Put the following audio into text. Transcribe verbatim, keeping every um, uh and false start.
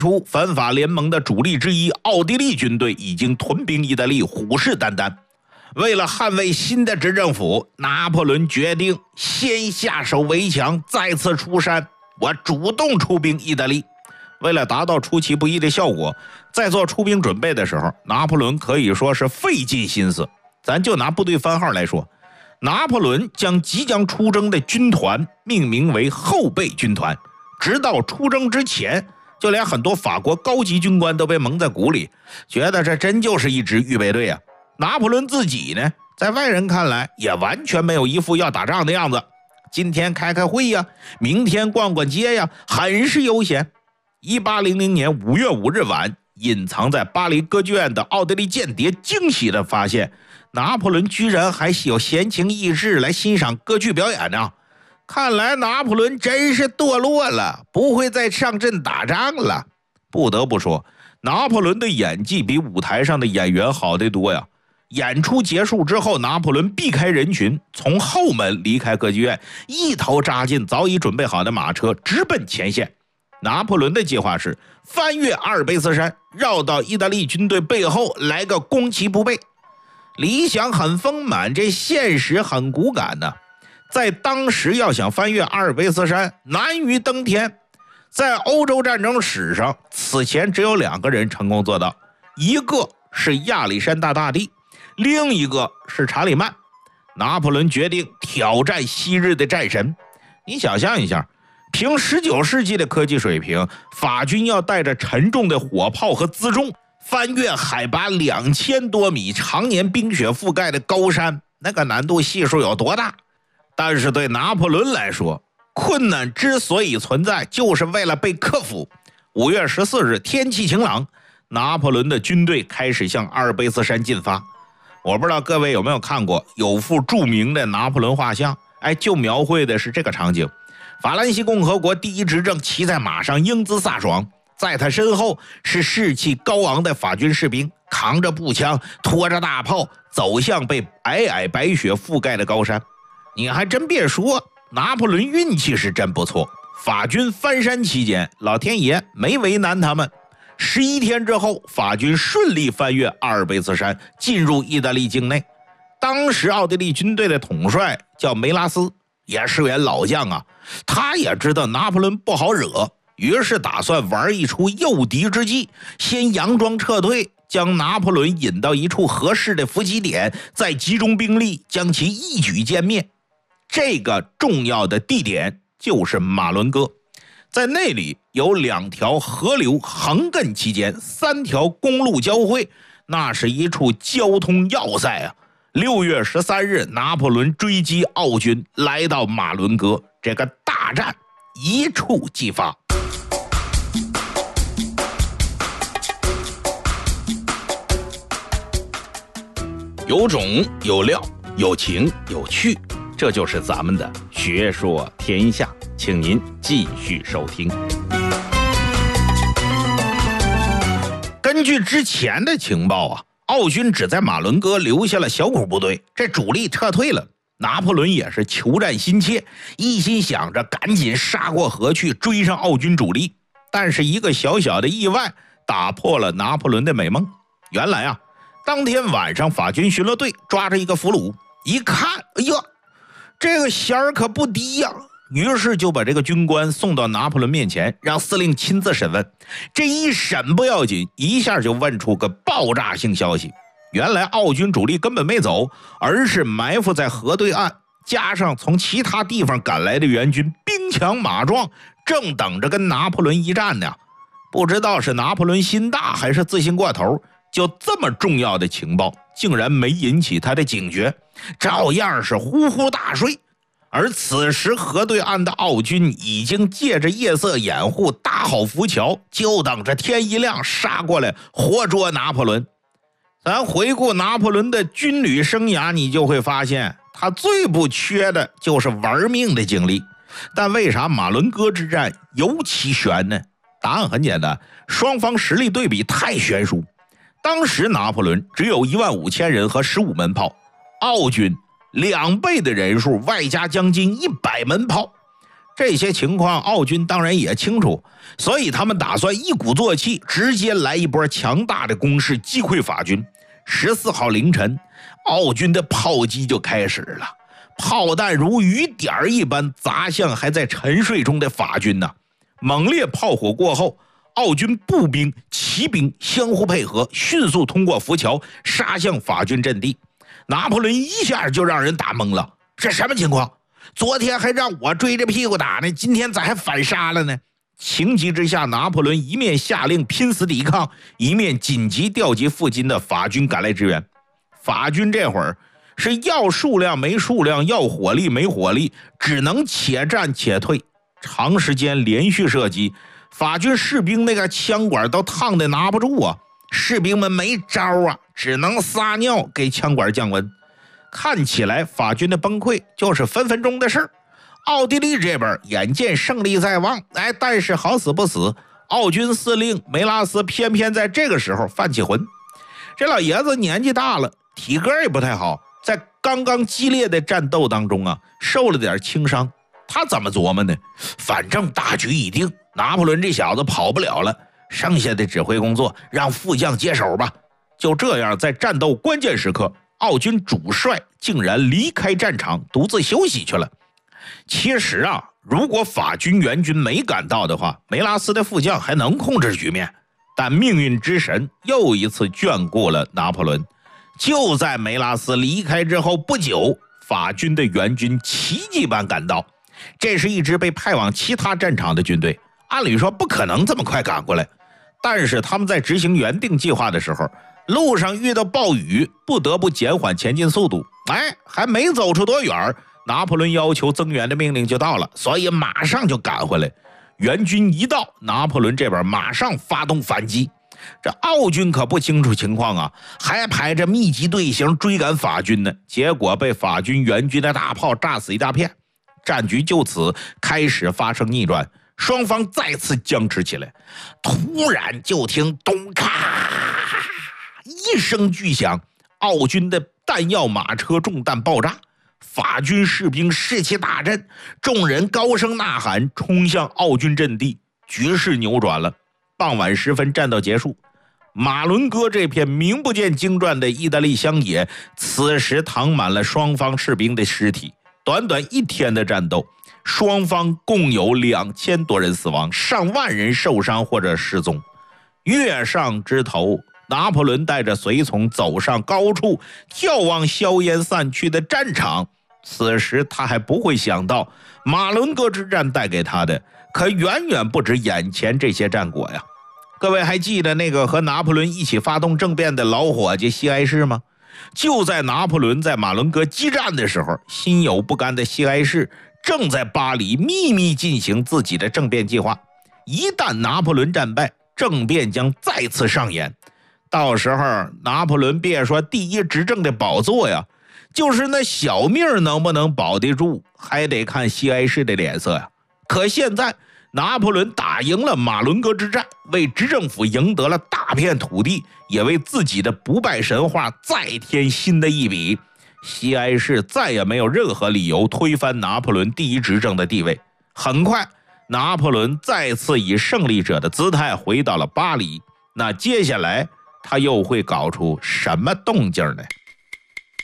初反法联盟的主力之一奥地利军队已经屯兵意大利，虎视眈眈。为了捍卫新的执政府，拿破仑决定先下手为强，再次出山。我主动出兵意大利。为了达到出其不意的效果，在做出兵准备的时候，拿破仑可以说是费尽心思。咱就拿部队番号来说，拿破仑将即将出征的军团命名为后备军团。直到出征之前，就连很多法国高级军官都被蒙在鼓里，觉得这真就是一支预备队啊。拿破仑自己呢，在外人看来也完全没有一副要打仗的样子。今天开开会呀，明天逛逛街呀，很是悠闲。一八零零年五月五日晚，隐藏在巴黎歌剧院的奥地利间谍惊喜地发现，拿破仑居然还有闲情逸致来欣赏歌剧表演呢。看来拿破仑真是堕落了，不会再上阵打仗了。不得不说，拿破仑的演技比舞台上的演员好得多呀。演出结束之后，拿破仑避开人群，从后门离开歌剧院，一头扎进早已准备好的马车，直奔前线。拿破仑的计划是翻越阿尔卑斯山，绕到意大利军队背后来个攻其不备。理想很丰满，这现实很骨感呢。在当时要想翻越阿尔卑斯山，难于登天。在欧洲战争史上，此前只有两个人成功做到，一个是亚历山大大帝，另一个是查理曼。拿破仑决定挑战昔日的战神。你想象一下，凭十九世纪的科技水平，法军要带着沉重的火炮和辎重翻越海拔两千多米、常年冰雪覆盖的高山，那个难度系数有多大？但是对拿破仑来说，困难之所以存在，就是为了被克服。五月十四日，天气晴朗，拿破仑的军队开始向阿尔卑斯山进发。我不知道各位有没有看过有幅著名的拿破仑画像，哎，就描绘的是这个场景。法兰西共和国第一执政骑在马上英姿飒爽，在他身后是士气高昂的法军士兵，扛着步枪，拖着大炮，走向被皑皑白雪覆盖的高山。你还真别说，拿破仑运气是真不错。法军翻山期间，老天爷没为难他们。十一天之后，法军顺利翻越阿尔卑斯山，进入意大利境内。当时奥地利军队的统帅叫梅拉斯，也是员老将啊。他也知道拿破仑不好惹，于是打算玩一出诱敌之计，先佯装撤退，将拿破仑引到一处合适的伏击点，再集中兵力将其一举歼灭。这个重要的地点就是马伦哥，在那里有两条河流横亘其间，三条公路交汇，那是一处交通要塞啊。六月十三日，拿破仑追击奥军，来到马伦哥，这个大战一触即发。有种有料，有情有趣，这就是咱们的学说天下，请您继续收听。根据之前的情报啊，奥军只在马伦哥留下了小股部队，这主力撤退了。拿破仑也是求战心切，一心想着赶紧杀过河去追上奥军主力。但是一个小小的意外打破了拿破仑的美梦。原来啊，当天晚上法军巡逻队抓着一个俘虏，一看，哎呀，这个弦儿可不低呀，于是就把这个军官送到拿破仑面前，让司令亲自审问。这一审不要紧，一下就问出个爆炸性消息。原来奥军主力根本没走，而是埋伏在河对岸，加上从其他地方赶来的援军，兵强马壮，正等着跟拿破仑一战呢。不知道是拿破仑心大还是自信过头，就这么重要的情报竟然没引起他的警觉，照样是呼呼大睡。而此时河对岸的奥军已经借着夜色掩护搭好浮桥，就等着天一亮杀过来活捉拿破仑。咱回顾拿破仑的军旅生涯，你就会发现他最不缺的就是玩命的经历。但为啥马伦哥之战尤其悬呢？答案很简单，双方实力对比太悬殊。当时拿破仑只有一万五千人和十五门炮，奥军两倍的人数，外加将近一百门炮。 这些情况奥军当然也清楚，所以他们打算一鼓作气，直接来一波强大的攻势，击溃法军。十四号凌晨，奥军的炮击就开始了，炮弹如雨点一般砸向还在沉睡中的法军呢。猛烈炮火过后，奥军步兵、骑兵相互配合，迅速通过浮桥杀向法军阵地。拿破仑一下就让人打懵了，这什么情况？昨天还让我追着屁股打呢，今天咋还反杀了呢？情急之下，拿破仑一面下令拼死抵抗，一面紧急调集附近的法军赶来支援。法军这会儿是要数量没数量，要火力没火力，只能且战且退。长时间连续射击，法军士兵那个枪管都烫得拿不住啊！士兵们没招啊，只能撒尿给枪管降温。看起来法军的崩溃就是分分钟的事儿。奥地利这边眼见胜利在望，哎，但是好死不死，奥军司令梅拉斯偏偏在这个时候犯起浑。这老爷子年纪大了，体格也不太好，在刚刚激烈的战斗当中啊，受了点轻伤。他怎么琢磨呢？反正大局已定，拿破仑这小子跑不了了，剩下的指挥工作让副将接手吧。就这样，在战斗关键时刻，奥军主帅竟然离开战场，独自休息去了。其实啊，如果法军援军没赶到的话，梅拉斯的副将还能控制局面。但命运之神又一次眷顾了拿破仑。就在梅拉斯离开之后不久，法军的援军奇迹般赶到。这是一支被派往其他战场的军队，按理说不可能这么快赶过来。但是他们在执行原定计划的时候，路上遇到暴雨，不得不减缓前进速度。哎，还没走出多远，拿破仑要求增援的命令就到了，所以马上就赶回来。援军一到，拿破仑这边马上发动反击。这奥军可不清楚情况啊，还排着密集队形追赶法军呢，结果被法军援军的大炮炸死一大片。战局就此开始发生逆转，双方再次僵持起来。突然就听咚咔一声巨响，奥军的弹药马车中弹爆炸，法军士兵士气大振，众人高声呐喊，冲向奥军阵地，局势扭转了。傍晚时分，战斗结束。马伦哥这片名不见经传的意大利乡野，此时躺满了双方士兵的尸体。短短一天的战斗，双方共有两千多人死亡，上万人受伤或者失踪。月上枝头，拿破仑带着随从走上高处，眺望硝烟散去的战场。此时他还不会想到，马伦哥之战带给他的可远远不止眼前这些战果呀。各位还记得那个和拿破仑一起发动政变的老伙计西埃士吗？就在拿破仑在马伦哥激战的时候，心有不甘的西埃士正在巴黎秘密进行自己的政变计划。一旦拿破仑战败，政变将再次上演。到时候拿破仑别说第一执政的宝座呀，就是那小命能不能保得住，还得看西埃士的脸色呀。可现在拿破仑打赢了马伦哥之战，为执政府赢得了大片土地，也为自己的不败神话再添新的一笔。西埃士再也没有任何理由推翻拿破仑第一执政的地位。很快，拿破仑再次以胜利者的姿态回到了巴黎。那接下来他又会搞出什么动静呢？